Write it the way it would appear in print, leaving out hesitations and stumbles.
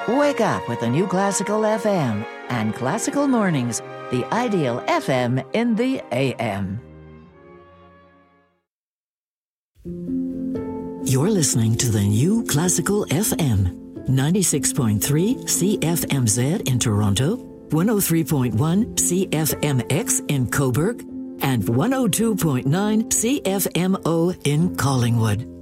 Wake up with the new Classical FM and Classical Mornings, the ideal FM in the AM. You're listening to the new Classical FM, 96.3 CFMZ in Toronto, 103.1 CFMX in Cobourg, and 102.9 CFMO in Collingwood.